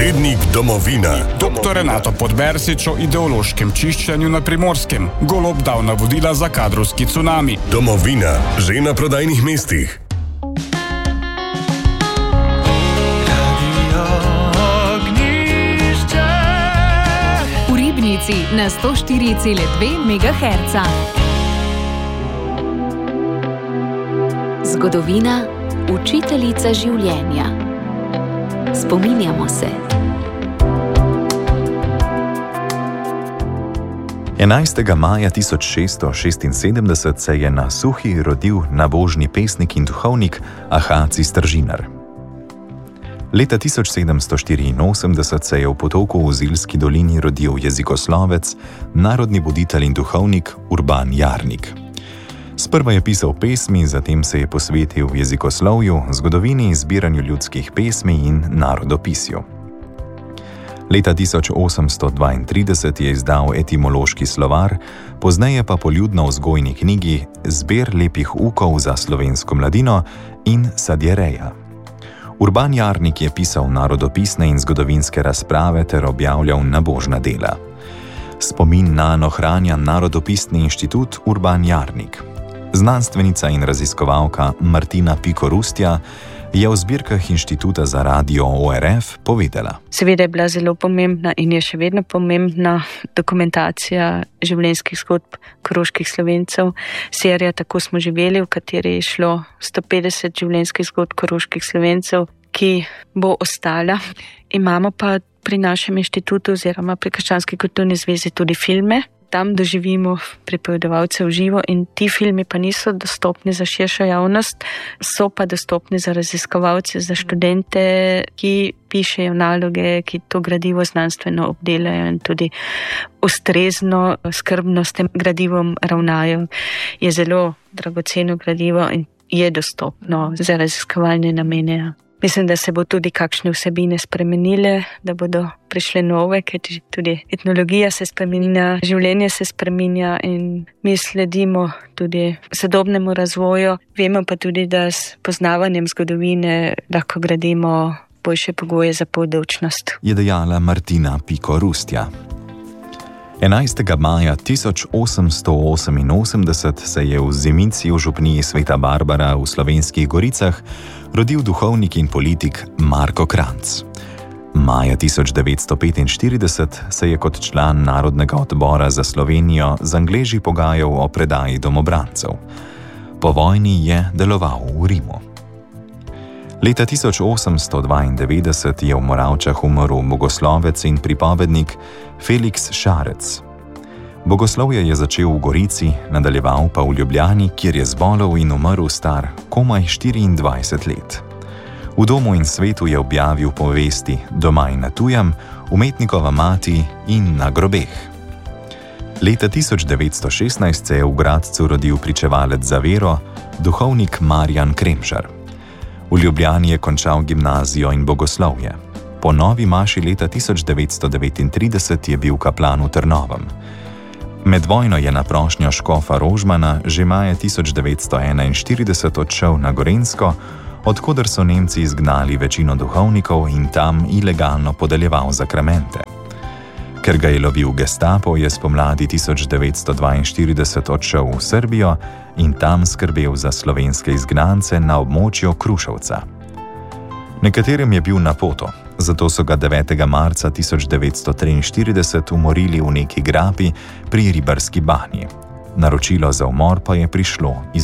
Tednik Domovina. Dr. Renato Podbersič o ideološkem čiščenju na Primorskem. Golob dal navodila za kadrovski cunami. Domovina, že na prodajnih mestih. V Ribnici na 104,2 MHz. Zgodovina, učiteljica življenja. Spominjamo se. 11. maja 1676 se je na Suhi rodil nabožni pesnik in duhovnik Ahaci Stržinar. Leta 1784 se je v potoku v Zilski dolini rodil jezikoslovec, narodni buditelj in duhovnik Urban Jarnik. Sprva je pisal pesmi, zatem se je posvetil jezikoslovju, zgodovini, zbiranju ljudskih pesmi in narodopisju. Leta 1832 je izdal etimološki slovar, pozneje pa poljudno-vzgojni knjigi Zbir lepih ukov za slovensko mladino in Sadjereja. Urban Jarnik je pisal narodopisne in zgodovinske razprave ter objavljal nabožna dela. Spomin nanj ohranja Narodopisni inštitut Urban Jarnik. Znanstvenica in raziskovalka Martina Piko-Rustja je v zbirkah Inštituta za radio ORF povedala. Seveda je bila zelo pomembna in je še vedno pomembna dokumentacija življenjskih zgodb koroških Slovencev. Serija Tako smo živeli, v kateri je šlo 150 življenjskih zgodb koroških Slovencev, ki bo ostala. Imamo pa pri našem inštitutu oziroma pri Krščanski kulturni zvezi tudi filme. Tam doživimo pripovedovalce v živo in ti filmi pa niso dostopni za širšo javnost, so pa dostopni za raziskovalce, za študente, ki pišejo naloge, ki to gradivo znanstveno obdelajo in tudi ustrezno, skrbno s tem gradivom ravnajo. Je zelo dragoceno gradivo in je dostopno za raziskovalne namene. Mislim, da se bo tudi kakšne vsebine spremenile, da bodo prišle nove, ker tudi etnologija se spreminja, življenje se spreminja in mi sledimo tudi sodobnemu razvoju. Vemo pa tudi, da s poznavanjem zgodovine lahko gradimo boljše pogoje za podolčnost. Je dejala Martina Piko-Rustja. 11. maja 1888 se je v Zimici v župniji Sveta Barbara v Slovenskih Goricah rodil duhovnik in politik Marko Kranjc. Maja 1945 se je kot član Narodnega odbora za Slovenijo z Angleži pogajal o predaji domobrancev. Po vojni je deloval v Rimu. Leta 1892 je v Moravčah umrl bogoslovec in pripovednik Felix Šarec. Bogoslovje je začel v Gorici, nadaljeval pa v Ljubljani, kjer je zbolel in umrl star komaj 24 let. V Domu in svetu je objavil povesti Doma in na tujem, Umetnikova mati in Na grobeh. Leta 1916 se je v Gradcu rodil pričevalec za vero, duhovnik Marjan Kremžar. V Ljubljani je končal gimnazijo in bogoslovje. Po novi maši leta 1939 je bil kaplan v Trnovem. Med vojno je na prošnjo škofa Rožmana že maja 1941 odšel na Gorenjsko, odkoder so Nemci izgnali večino duhovnikov in tam ilegalno podeljeval zakramente. Ker ga je lovil gestapo, je spomladi 1942 odšel v Srbijo in tam skrbel za slovenske izgnance na območju Kruševca. Nekaterim je bil na poto, zato so ga 9. marca 1943 umorili v neki grapi pri Ribarski banji. Naročilo za umor pa je prišlo iz